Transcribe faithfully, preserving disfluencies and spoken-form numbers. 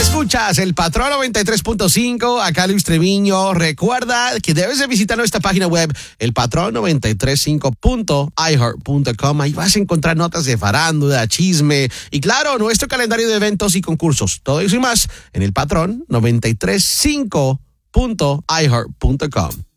Escuchas el Patrón noventa y tres punto cinco, acá Luis Treviño. Recuerda que debes de visitar nuestra página web, el patrón noventa y tres punto cinco punto i heart punto com. Ahí vas a encontrar notas de farándula, chisme y, claro, nuestro calendario de eventos y concursos. Todo eso y más en el Patrón noventa y tres punto cinco punto i heart punto com.